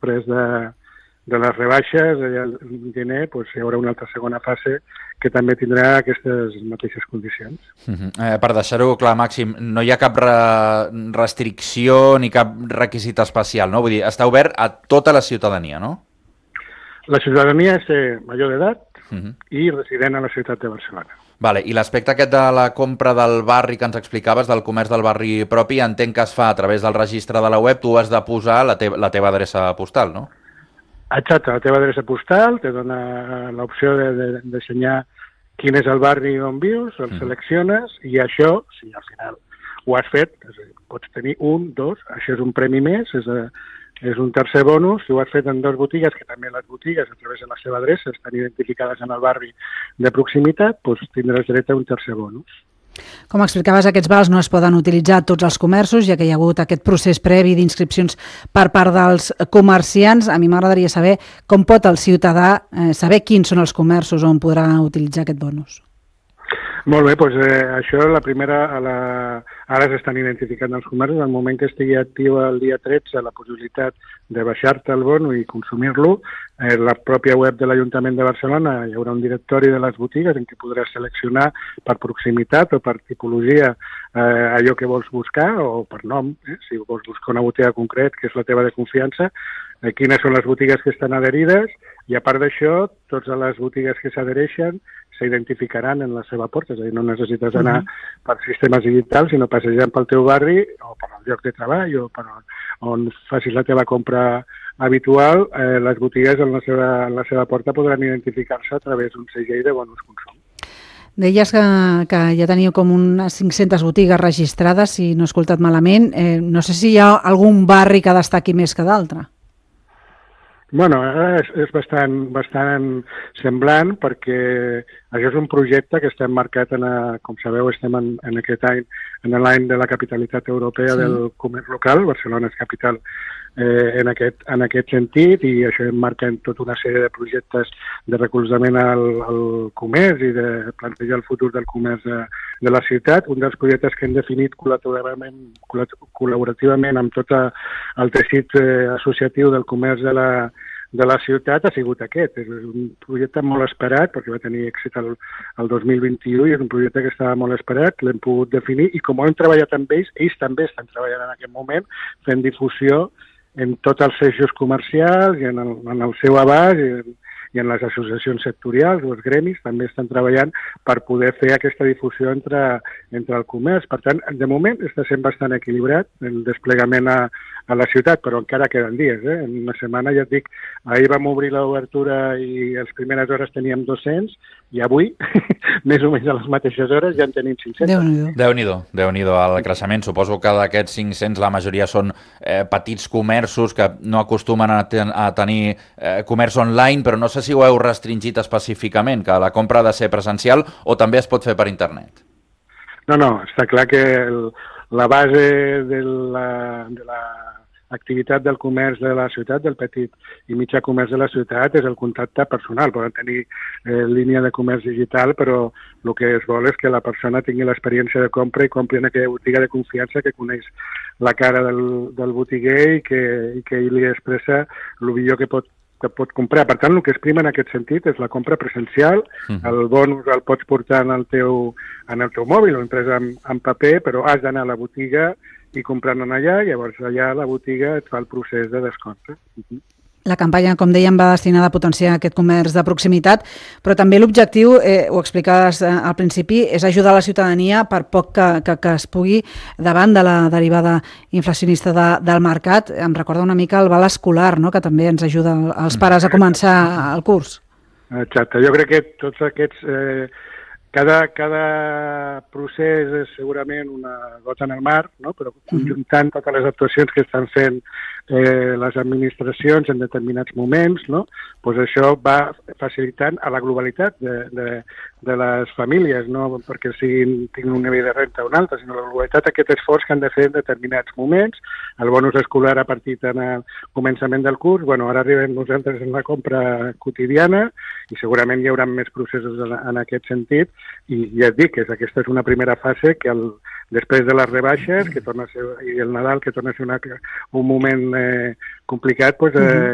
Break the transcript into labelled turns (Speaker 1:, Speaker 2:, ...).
Speaker 1: després de les rebaixes, el gener, hi haurà una altra segona fase que també tindrà aquestes mateixes condicions.
Speaker 2: Per deixar-ho clar, Màxim, no hi ha cap restricció ni cap requisit especial, no? Vull dir, està obert a tota la ciutadania, no?
Speaker 1: La ciutadania és major d'edat i resident a la ciutat de Barcelona.
Speaker 2: Vale, i l'aspecte aquest de la compra del barri que ens explicaves, del comerç del barri propi, entenc que es fa a través del registre de la web, tu has de posar la teva adreça postal, no?
Speaker 1: Exacte, la teva adreça postal te dona l'opció d'ensenyar quin és el barri on vius, el selecciones, i això, si al final ho has fet, pots tenir 1, 2, això és un premi més, és un tercer bonus. Si ho has fet en 2 botigues, que també les botigues, a través de la seva adreça, estan identificades en el barri de proximitat, doncs tindràs dret a un tercer bonus.
Speaker 3: Com explicaves, aquests vals no es poden utilitzar a tots els comerços, ja que hi ha hagut aquest procés previ d'inscripcions per part dels comerciants. A mi m'agradaria saber com pot el ciutadà saber quins són els comerços on podrà utilitzar aquest bonus.
Speaker 1: Molt bé, doncs això ara s'estan identificant els comerços. Al moment que estigui activa el dia 13 la possibilitat de baixar-te el bono i consumir-lo, la pròpia web de l'Ajuntament de Barcelona hi haurà un directori de les botigues en què podràs seleccionar per proximitat o per tipologia allò que vols buscar, o per nom, si vols buscar una botiga concret que és la teva de confiança, quines són les botigues que estan adherides, i a part d'això, totes les botigues que s'adhereixen s'identificaran en la seva porta, és a dir, no necessites anar per sistemes digitals, sinó passejant pel teu barri o per el lloc de treball o per on facis la teva compra habitual, les botigues en la seva porta podran identificar-se a través d'un segell de bonus consum.
Speaker 3: Deies que ja teniu com unes 500 botigues registrades, si no he escoltat malament. No sé si hi ha algun barri que destaqui més que d'altre.
Speaker 1: Bueno, és bastant semblant, perquè això és un projecte que estem marcat, com sabeu, estem en aquest any, en l'any de la capitalitat europea del comerç local. Barcelona és capital en aquest sentit, i això marca tota una sèrie de projectes de recolzament al comerç i de plantejar el futur del comerç de la ciutat. Un dels projectes que hem definit col·laborativament amb tot el teixit associatiu del comerç de la ciutat ha sigut aquest. És un projecte molt esperat, perquè va tenir èxit el 2021, i és un projecte que estava molt esperat, l'hem pogut definir, i com ho hem treballat amb ells també estan treballant en aquest moment, fent difusió en tots els eixos comercials i en el seu abast, i en les associacions sectorials o els gremis també estan treballant per poder fer aquesta difusió entre el comerç. Per tant, de moment està sent bastant equilibrat el desplegament a la ciutat, però encara queden dies. En una setmana, ja et dic, ahir vam obrir l'obertura i a les primeres hores teníem 200, i avui, més o menys a les mateixes hores, ja en tenim 500.
Speaker 2: Déu-n'hi-do el creixement. Suposo que d'aquests 500 la majoria són petits comerços que no acostumen a tenir comerç online, però no sé si ho heu restringit específicament, que la compra ha de ser presencial o també es pot fer per internet.
Speaker 1: No, està clar que la base de l'activitat del comerç de la ciutat, del petit i mitjà comerç de la ciutat, és el contacte personal. Poden tenir línia de comerç digital, però el que es vol és que la persona tingui l'experiència de compra i compri en aquella botiga de confiança, que coneix la cara del botiguer i que ell li expressa el millor que pot comprar. Per tant, el que es prima en aquest sentit és la compra presencial. El bonus el pots portar en el teu mòbil o imprès en paper, però has d'anar a la botiga i comprant allà, llavors allà la botiga et fa el procés de descompte.
Speaker 3: La campanya, com dèiem, va destinada a potenciar aquest comerç de proximitat, però també l'objectiu, ho explicaves al principi, és ajudar la ciutadania per poc que es pugui davant de la derivada inflacionista del mercat. Em recorda una mica el val escolar, no?, que també ens ajuda als pares a començar el curs.
Speaker 1: Exacte. Jo crec que tots aquests... Cada procés és segurament una gota en el mar, no? Però conjuntant totes les actuacions que estan fent les administracions en determinats moments, no? Doncs això va facilitant a la globalitat de les famílies, no perquè tinguin un nivell de renta o un altre, sinó la globalitat d'aquest esforç que han de fer en determinats moments. El bonus escolar ha partit en el començament del curs, ara arribem nosaltres en la compra quotidiana i segurament hi haurà més processos en aquest sentit, i ja et dic que aquesta és una primera fase que després de les rebaixes, que torna a ser, i el Nadal, que torna a ser un moment complicat, doncs